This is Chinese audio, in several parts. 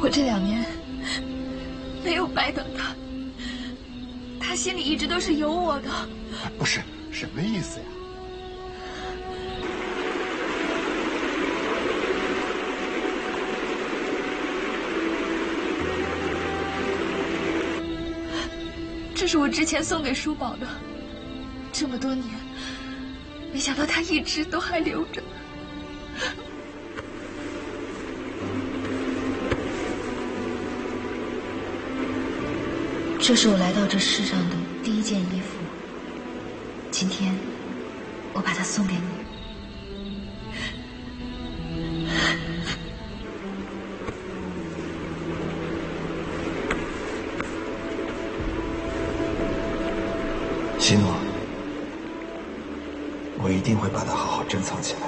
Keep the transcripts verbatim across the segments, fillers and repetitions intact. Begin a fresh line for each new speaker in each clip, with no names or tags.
我这两年没有白等他，他心里一直都是有我的。
不是，什么意思呀？
这是我之前送给叔宝的，这么多年，没想到他一直都还留着。这是我来到这世上的第一件衣服，今天我把它送给你。
希诺，我一定会把它好好珍藏起来。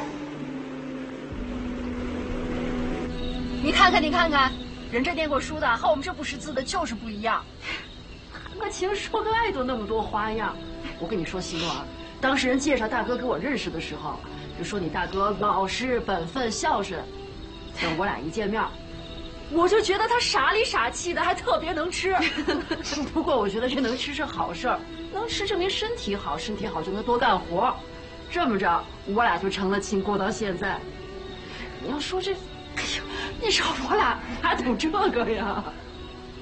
你看看，你看看，人这念过书的和我们这不识字的就是不一样。那情说个爱都那么多花样。我跟你说，希诺啊，当时人介绍大哥给我认识的时候，就说你大哥老实本分孝顺。等我俩一见面，我就觉得他傻里傻气的，还特别能吃。不过我觉得这能吃是好事儿，能吃证明身体好，身体好就能多干活。这么着，我俩就成了亲，过到现在。你要说这，哎呦，你说我俩哪懂这个呀？